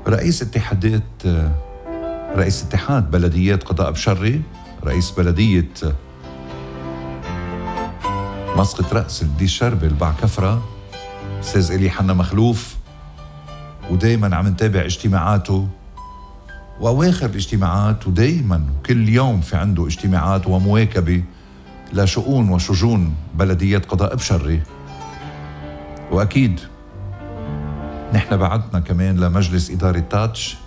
رئيس اتحاد بلديات قضاء بشري، رئيس بلدية مسقط رأس الدي الشربل بعكفرة، أستاذ إلي حنا مخلوف، ودايما عم نتابع اجتماعاته وأواخر الاجتماعات، ودايما كل يوم في عنده اجتماعات ومواكبة لشؤون وشجون بلديات قضاء بشري. وأكيد نحن بعتنا كمان لمجلس إدارة تاتش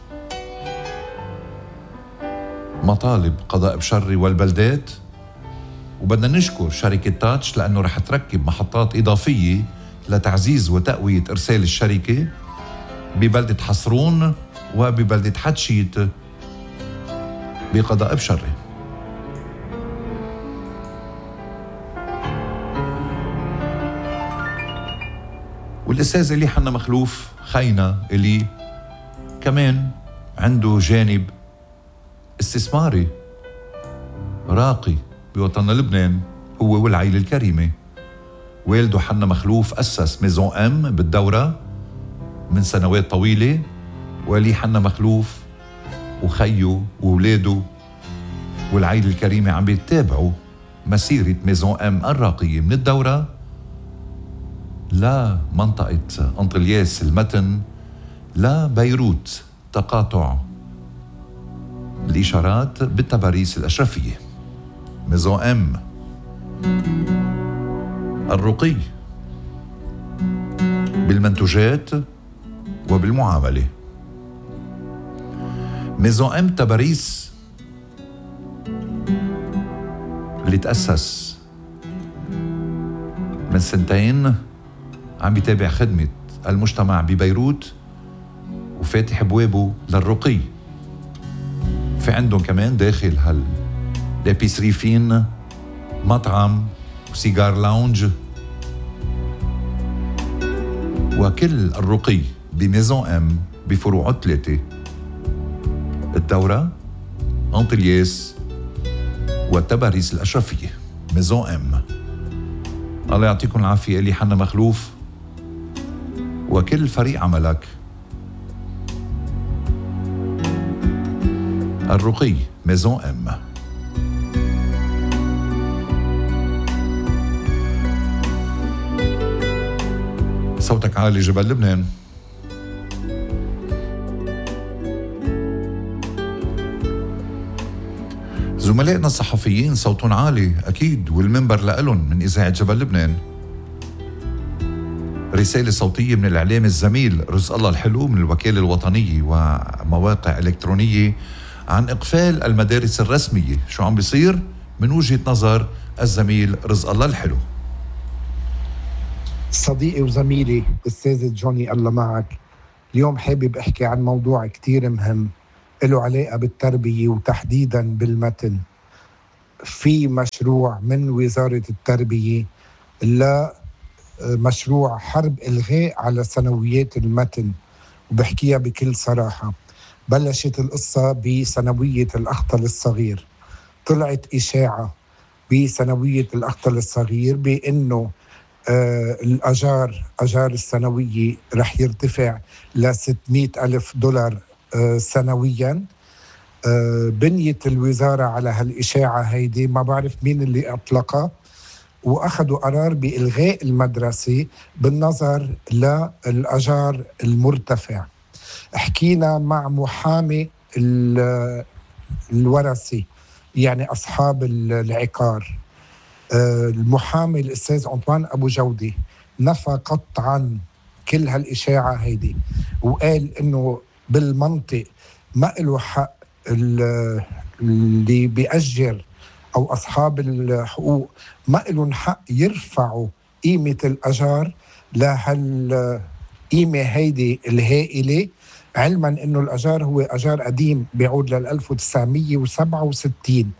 مطالب قضاء بشري والبلدات، وبدنا نشكر شركة تاتش لأنه رح تركب محطات إضافية لتعزيز وتقوية إرسال الشركة ببلدة حصرون وببلدة حتشيت بقضاء بشري. والأستاذ إلي حنا مخلوف خينا اللي كمان عنده جانب استثماري راقي بوطننا لبنان، هو والعائلة الكريمة. والده حنا مخلوف أسس ميزون أم بالدورة من سنوات طويلة، وإلي حنا مخلوف وخيه وولاده والعائلة الكريمة عم بيتابعوا مسيرة ميزون أم الراقية من الدورة لا منطقة أنطلياس المتن لا بيروت تقاطع الإشارات بالتباريس الأشرفية. ميزون أم الرقي بالمنتوجات وبالمعاملة. ميزون أم تباريس اللي تأسس من 2 عم بيتابع خدمة المجتمع ببيروت وفاتح بوابه للرقي. في عندهم كمان داخل لابيسري فين مطعم وسيجار لاونج، وكل الرقي بميزون أم بفروع 3: الدورة، أنطلياس، والتباريس الأشرفية. ميزون أم. الله يعطيكم العافية إلي حنا مخلوف وكل فريق عملك. الرقي ميزون أم. صوتك عالي جبل لبنان. زملائنا الصحفيين صوتهم عالي أكيد، والمنبر لألن من إذاعة جبل لبنان. رسالة صوتية من الإعلام الزميل رزق الله الحلو من الوكالة الوطنية ومواقع إلكترونية عن إقفال المدارس الرسمية. شو عم بيصير من وجهة نظر الزميل رزق الله الحلو؟ صديقي وزميلي أستاذ جوني الله معك. اليوم حابب أحكي عن موضوع كتير مهم له علاقة بالتربية وتحديدا بالمتن. في مشروع من وزارة التربية مشروع حرب إلغاء على ثانويات المتن، وبحكيها بكل صراحة. بلشت القصة بثانوية الأخطل الصغير. طلعت إشاعة بثانوية الأخطل الصغير بأنه أجار السنوية رح يرتفع $600,000 سنويا. بنيت الوزارة على هالإشاعة هيدي، ما بعرف مين اللي أطلقها، وأخذوا قرار بإلغاء المدرسة بالنظر للأجار المرتفع. حكينا مع محامي الورثة، يعني أصحاب العقار. المحامي الأستاذ أنطوان أبو جودة نفى قطعا كل هالإشاعة هيدي، وقال إنه بالمنطق ما له حق اللي بيأجر أو أصحاب الحقوق ما لهم حق يرفعوا قيمة الأجار لهالقيمة هيدي الهائلة، علما إنه الأجار هو أجار قديم بيعود 1967.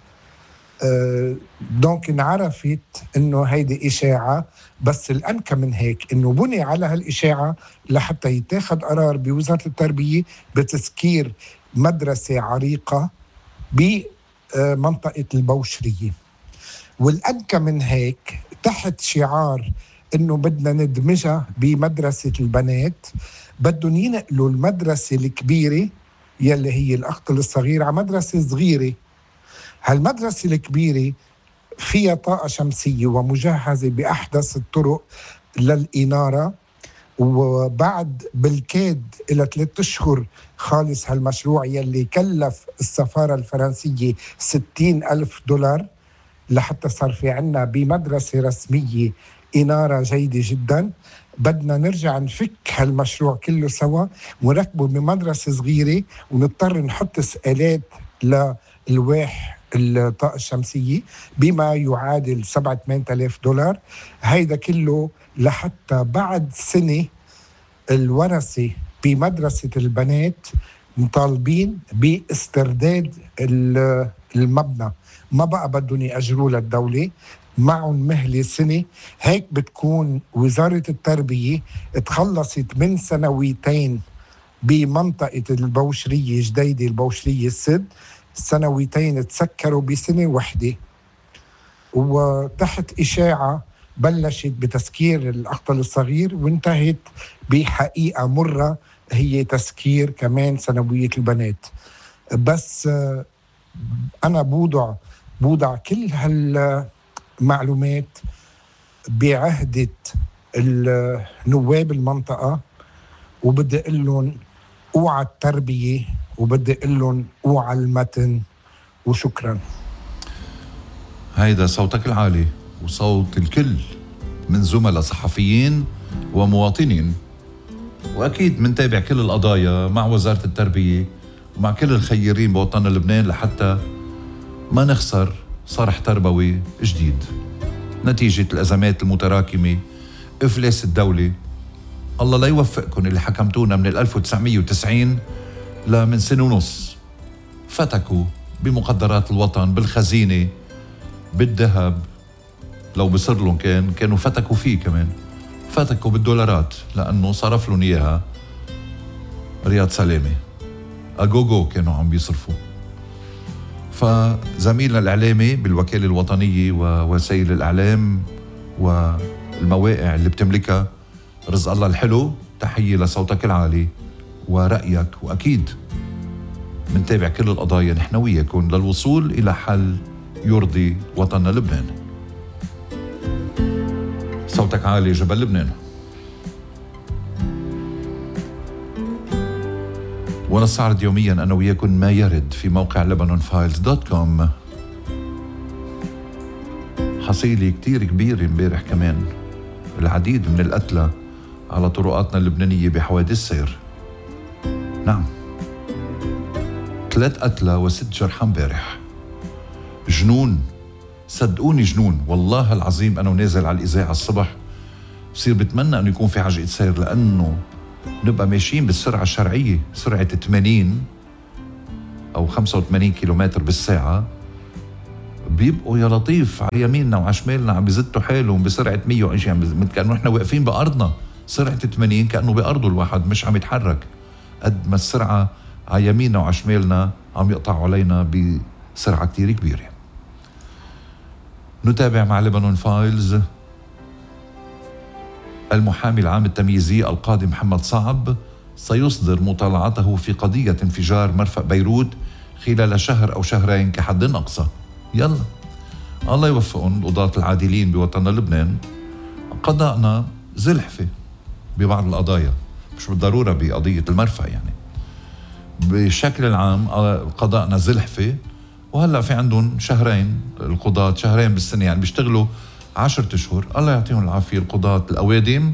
دونك انعرفت إنه هيدي إشاعة. بس الأنكى من هيك إنه بني على هالإشاعة لحتى يتاخد قرار بوزارة التربية بتسكير مدرسة عريقة بمنطقة البوشرية. والأنكى من هيك تحت شعار إنه بدنا ندمجها بمدرسة البنات، بدهم ينقلوا المدرسة الكبيرة يلي هي الأخطل الصغيرة على مدرسة صغيرة. هالمدرسة الكبيرة فيها طاقة شمسية ومجهزة بأحدث الطرق للإنارة، وبعد بالكاد إلى 3 أشهر خالص هالمشروع يلي كلف السفارة الفرنسية 60,000 دولار لحتى صار في عنا بمدرسة رسمية إنارة جيدة جدا. بدنا نرجع نفك هالمشروع كله سوا ونركبه بمدرسة صغيرة، ونضطر نحط سقالات للواح الطاقة الشمسية بما يعادل 7-8 آلاف دولار. هيدا كله لحتى بعد سنة الورثة بمدرسة البنات مطالبين باسترداد المبنى، ما بقى بدهم يأجروا للدولة، معهم مهلة سنة. هيك بتكون وزارة التربية تخلصت من سنويتين بمنطقة البوشرية جديدة، البوشرية السد، سنويتين تسكروا بسنة واحدة. وتحت إشاعة بلشت بتسكير الأخطل الصغير وانتهت بحقيقة مرة هي تسكير كمان سنوية البنات. بس أنا بوضع كل هالمعلومات بعهدة نواب المنطقة، وبدي أقول لهم اوعى التربية، وبدي أقول لهم اوعى المتن، وشكرا. هيدا صوتك العالي وصوت الكل من زملاء صحفيين ومواطنين، وأكيد منتابع كل القضايا مع وزارة التربية ومع كل الخيرين بوطن لبنان لحتى ما نخسر صرح تربوي جديد نتيجة الأزمات المتراكمة، إفلاس الدولة. الله لا يوفقكم اللي حكمتونا من 1990 لمن سنة ونص، فتكوا بمقدرات الوطن، بالخزينة، بالذهب، لو بصر لهم كانوا فتكوا فيه كمان، فتكوا بالدولارات لأنه صرف لهم إياها رياض سلامة، أجوجو كانوا عم بيصرفوا. فزميلنا الإعلامي بالوكالة الوطنية ووسائل الإعلام والمواقع اللي بتملكها، رزق الله الحلو، تحية لصوتك العالي ورأيك، وأكيد منتابع كل القضايا نحن وياكم للوصول إلى حل يرضي وطننا لبنان. صوتك عالي جبل لبنان. ونستعرض يوميا أنا وياكم ما يرد في موقع lebanonfiles.com. حصيلة كتير كبيرة امبارح كمان، العديد من القتلى على طرقاتنا اللبنانية بحوادث سير. نعم، 3 قتلى و6 جرحى امبارح. جنون، صدقوني جنون والله العظيم. أنا ونازل على الإذاعة الصبح بصير بتمنى أنه يكون في عجقة سير، لأنه نبقى ماشيين بالسرعة الشرعية، سرعة 80 أو 85 كيلومتر بالساعة، بيبقوا يا لطيف على يميننا وعلى شمالنا عم بيزتوا حالهم بسرعة 120، كأنه احنا واقفين بأرضنا سرعة 80، كأنه بأرضه الواحد مش عم يتحرك، قد ما السرعة على يميننا وعلى شمالنا عم يقطعوا علينا بسرعة كتير كبيرة. نتابع مع لبنان فايلز. المحامي العام التمييزي القاضي محمد صعب سيصدر مطالعته في قضية انفجار مرفأ بيروت خلال شهر أو شهرين كحد أقصى. يلا الله يوفقهم القضاة العادلين بوطننا لبنان. قضاءنا زلحفة ببعض القضايا، مش بالضرورة بقضية المرفأ، يعني بشكل العام قضاءنا زلحفة. وهلأ في عندهم شهرين، القضاة شهرين بالسنة، يعني بيشتغلوا 10 أشهر. الله يعطيهم العافية القضاة الأوادم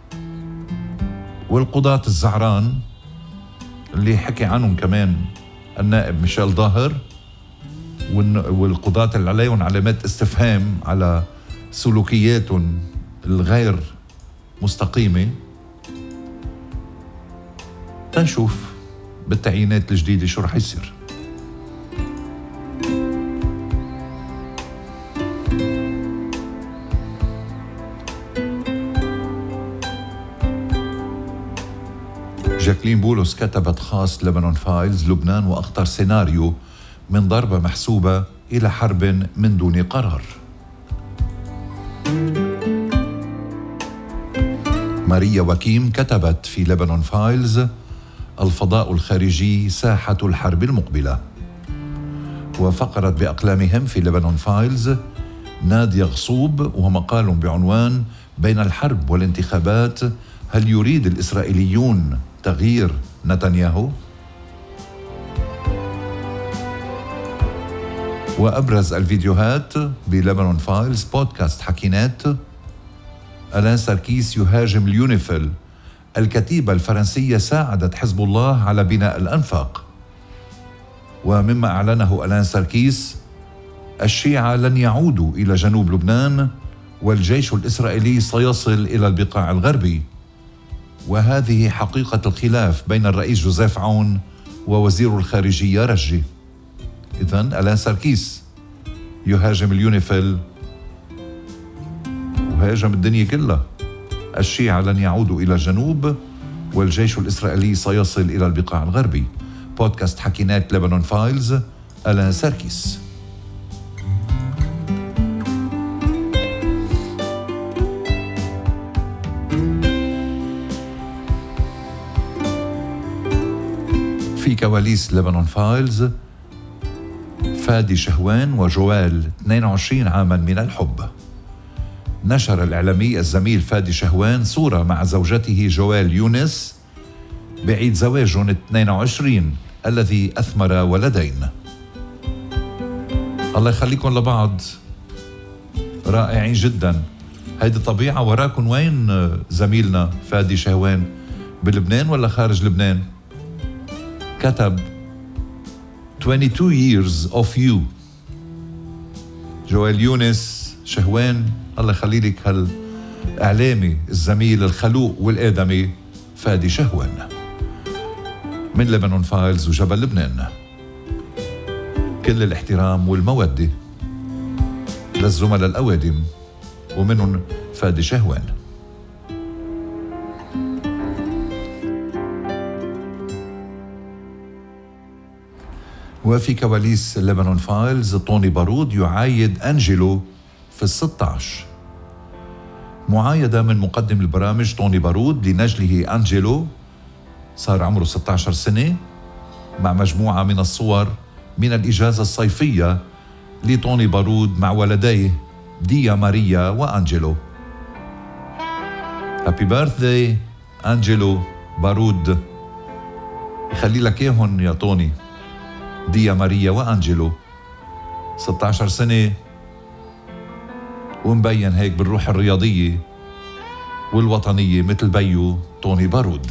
والقضاة الزعران اللي حكي عنهم كمان النائب ميشيل ظاهر، والقضاة اللي عليهم علامات استفهام على سلوكياتهم الغير مستقيمة. تنشوف بالتعيينات الجديدة شو رح يصير. جاكلين بولس كتبت خاص لبنان فايلز: لبنان وأخطر سيناريو من ضربة محسوبة إلى حرب من دون قرار. ماريا وكيم كتبت في لبنان فايلز: الفضاء الخارجي ساحة الحرب المقبلة. وفقرت بأقلامهم في لبنان فايلز نادية غصوب وهو مقال بعنوان: بين الحرب والانتخابات، هل يريد الإسرائيليون تغيير نتنياهو؟ وأبرز الفيديوهات بلبنان فايلز بودكاست حكينات: ألان ساركيس يهاجم اليونيفيل، الكتيبة الفرنسية ساعدت حزب الله على بناء الأنفاق. ومما أعلنه ألان ساركيس: الشيعة لن يعودوا إلى جنوب لبنان والجيش الإسرائيلي سيصل إلى البقاع الغربي. وهذه حقيقة الخلاف بين الرئيس جوزيف عون ووزير الخارجية رجي. إذن ألان ساركيس يهاجم اليونيفيل وهاجم الدنيا كلها. الشيعة لن يعودوا إلى الجنوب والجيش الإسرائيلي سيصل إلى البقاع الغربي. بودكاست حكينات لبنان فايلز، ألان ساركيس. في كواليس لبنان فايلز: فادي شهوان وجوال 22 عاما من الحب. نشر الإعلامي الزميل فادي شهوان صورة مع زوجته جوال يونس بعيد زواجهم 22 الذي أثمر ولدين. الله يخليكم لبعض، رائعين جدا. هيدي طبيعة. وراكم وين زميلنا فادي شهوان؟ بلبنان ولا خارج لبنان؟ كتب 22 years of you. جوال يونس شهوان، الله يخلي لك هالإعلامي الزميل الخلوق والآدمي فادي شهوان. من لبنان فايلز وجبل لبنان، كل الاحترام والمودة للزملاء الأوادم، ومنهم فادي شهوان. وفي كواليس لبنان فايلز: طوني بارود يعايد أنجيلو في 16. معايدة من مقدم البرامج طوني بارود لنجله أنجيلو، صار عمره 16 سنة، مع مجموعة من الصور من الإجازة الصيفية لطوني بارود مع ولديه ديا ماريا وأنجيلو. هابي بيرثداي أنجيلو بارود، يخلي لك إياهم يا طوني. ديا ماريا وأنجيلو 16 سنة ومبين هيك بالروح الرياضية والوطنية مثل بيو طوني بارود.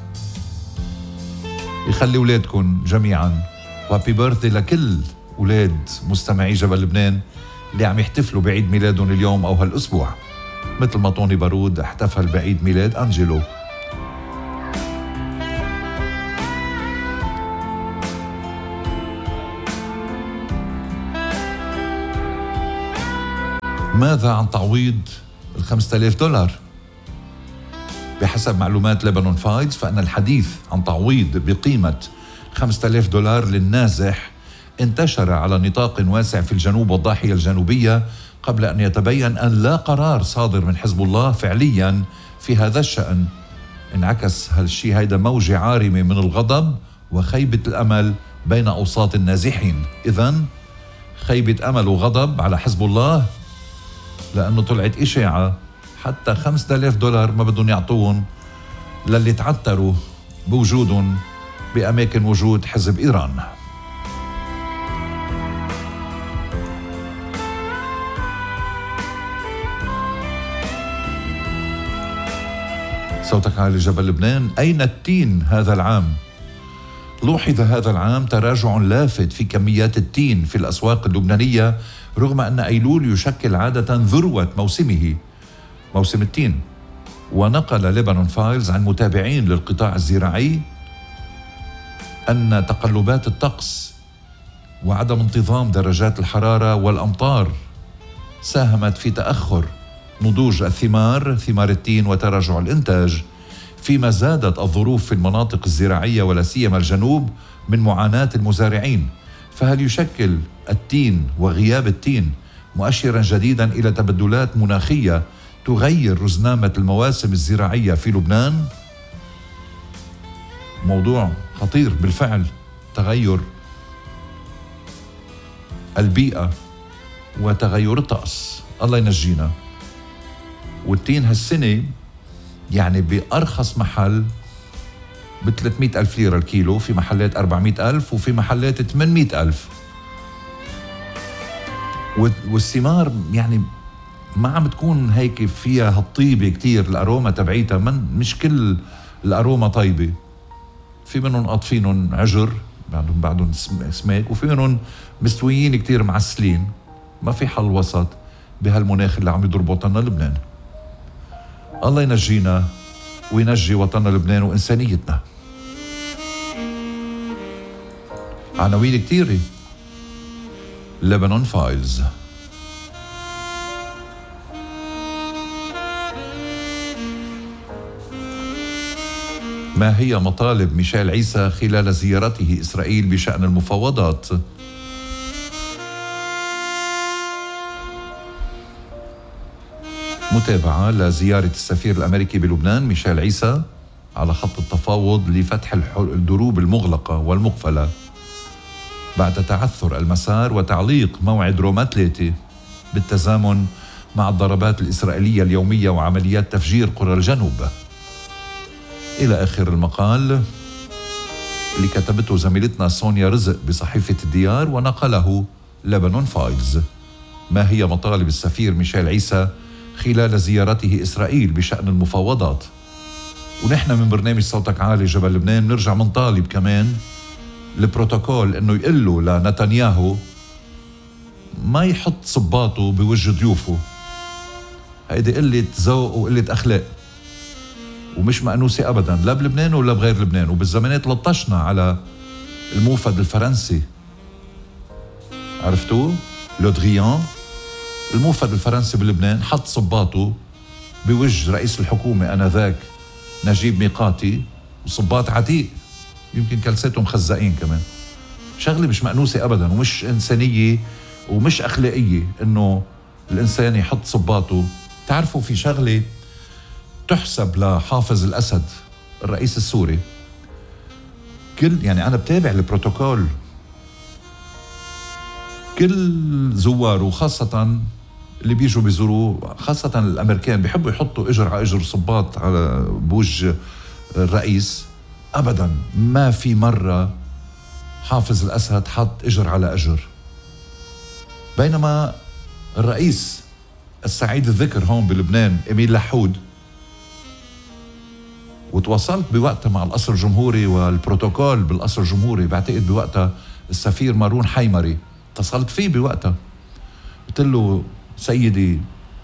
يخلي أولادكم جميعا. وهابي بيرثدي لكل أولاد مستمعي جبل لبنان اللي عم يحتفلوا بعيد ميلادهم اليوم أو هالأسبوع، مثل ما طوني بارود احتفل بعيد ميلاد أنجيلو. ماذا عن تعويض $5,000؟ بحسب معلومات لبنان فايلز فإن الحديث عن تعويض بقيمة $5,000 للنازح انتشر على نطاق واسع في الجنوب والضاحية الجنوبية، قبل أن يتبين أن لا قرار صادر من حزب الله فعليا في هذا الشأن. انعكس هالشي هيدا موجة عارمة من الغضب وخيبة الأمل بين أوساط النازحين. إذن خيبة أمل وغضب على حزب الله، لأنه طلعت إشاعة حتى $5,000 ما بدهم يعطوهم للي تعتروا بوجودهم بأماكن وجود حزب إيران. صوتك عالي جبل لبنان: أين التين هذا العام؟ لوحظ هذا العام تراجع لافت في كميات التين في الأسواق اللبنانية، رغم أن أيلول يشكل عادة ذروة موسمه، موسم التين. ونقل لبنان فايلز عن متابعين للقطاع الزراعي أن تقلبات الطقس وعدم انتظام درجات الحرارة والأمطار ساهمت في تأخر نضوج الثمار، ثمار التين، وتراجع الإنتاج، فيما زادت الظروف في المناطق الزراعية ولا سيما الجنوب من معاناة المزارعين. فهل يشكل التين وغياب التين مؤشرا جديدا إلى تبدلات مناخية تغير رزنامة المواسم الزراعية في لبنان. موضوع خطير بالفعل، تغير البيئة وتغير الطقس، الله ينجينا. والتين هالسنة يعني بأرخص محل ب 300,000 ليرة الكيلو، في محلات 400,000 وفي محلات 800,000. والثمار يعني ما عم تكون هيك فيها هالطيبة كتير، الأروما تبعيتها مش كل الأروما طيبة، في منهم قاطفينهم عجر بعدهم سماك، وفي منهم مستويين كتير معسلين. ما في حل وسط بهالمناخ اللي عم يضرب وطننا لبنان. الله ينجينا وينجي وطننا لبنان وإنسانيتنا. عناوين كتيرة. لبنان فايلز. ما هي مطالب ميشيل عيسى خلال زيارته إسرائيل بشأن المفاوضات؟ متابعة لزيارة السفير الأمريكي بلبنان ميشيل عيسى على خط التفاوض لفتح الدروب المغلقة والمقفلة بعد تعثر المسار وتعليق موعد روما 3 بالتزامن مع الضربات الإسرائيلية اليومية وعمليات تفجير قرى الجنوب. إلى آخر المقال اللي كتبته زميلتنا سونيا رزق بصحيفة الديار ونقله لبنان فايلز. ما هي مطالب السفير ميشيل عيسى خلال زيارته إسرائيل بشأن المفاوضات؟ ونحن من برنامج صوتك عالي جبل لبنان نرجع منطالب كمان البروتوكول انه يقول له لنتنياهو ما يحط صباطه بوجه ضيوفه. هيدي قلة ذوق وقلة أخلاق ومش مأنوسة أبدا، لا بلبنان ولا بغير لبنان. وبالزمانات لطشنا على الموفد الفرنسي، عرفتوه؟ لودغيان الموفد الفرنسي بلبنان حط صباطه بوجه رئيس الحكومة آنذاك نجيب ميقاتي، وصباط عتيق يمكن كلساتهم خزائين كمان. شغلة مش مأنوسة أبدا ومش إنسانية ومش أخلاقية إنه الإنسان يحط صباطه. تعرفوا في شغلة تحسب لحافظ الأسد الرئيس السوري، يعني أنا بتابع البروتوكول، كل زواره خاصة اللي بيجوا بيزوروه خاصة الأمريكان بيحبوا يحطوا إجر على إجر صباط على بوجه الرئيس. أبدا ما في مرة حافظ الأسد حط إجر على أجر، بينما الرئيس السعيد الذكر هون بلبنان إميل لحود، وتواصلت بوقتها مع القصر الجمهوري والبروتوكول بالقصر الجمهوري، بعتقد بوقتها السفير مارون حيمري اتصلت فيه بوقتها، قلت له سيدي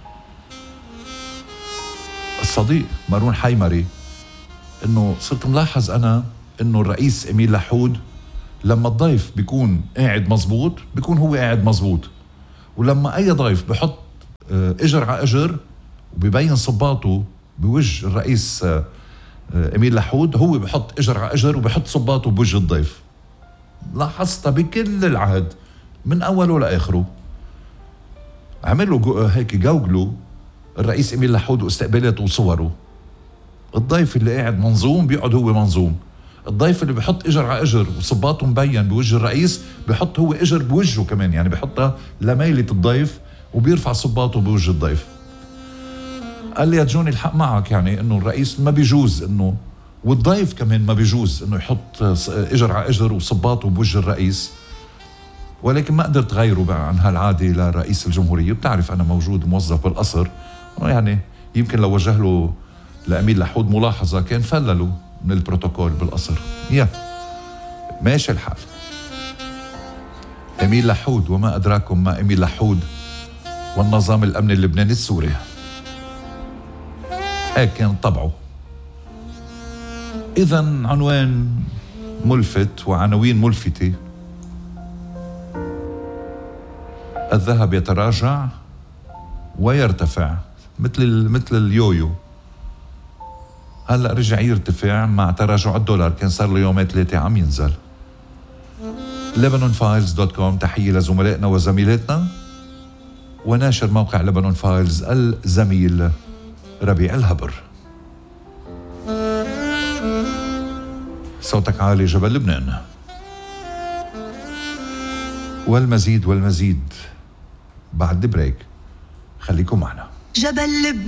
الصديق مارون حيمري انه صرت ملاحظ انا انه الرئيس اميل لحود لما الضيف بيكون قاعد مزبوط بيكون هو قاعد مزبوط، ولما اي ضيف بحط اجر على اجر وبيبين صباطه بوجه الرئيس اميل لحود هو بحط اجر على اجر وبحط صباطه بوجه الضيف. لاحظتها بكل العهد من اوله لاخره. عملوا هيك جوجلوا الرئيس اميل لحود واستقبالاته وصوره. الضيف اللي قاعد منظوم بيقعد هو منظوم، الضيف اللي بحط اجر على اجر وصباطه مبين بوجه الرئيس بحط هو اجر بوجهه كمان، يعني بحطها لميلة الضيف وبيرفع صباطه بوجه الضيف. قال لي يا جوني الحق معك، يعني انه الرئيس ما بيجوز انه والضيف كمان ما بيجوز انه يحط اجر على اجر وصباطه بوجه الرئيس، ولكن ما قدرت غيره بقى عن هالعاده لرئيس الجمهوريه. بتعرف انا موجود موظف بالقصر، يعني يمكن لو وجه له لأميل لحود ملاحظه كان فللوا من البروتوكول بالقصر. ماشي الحال. اميل لحود وما ادراكم ما اميل لحود والنظام الامني اللبناني السوري، هيك كان طبعه. اذا عنوان ملفت وعناوين ملفتة. الذهب يتراجع ويرتفع مثل اليويو، هلا رجع يرتفع مع تراجع الدولار، كان صار له يومين 3 عم ينزل. lebanonfiles.com، تحية لزملائنا وزميلاتنا وناشر موقع لبنان فايلز الزميل ربيع الهبر. صوتك عالي جبل لبنان. والمزيد بعد بريك، خليكم معنا. جبل لبنان.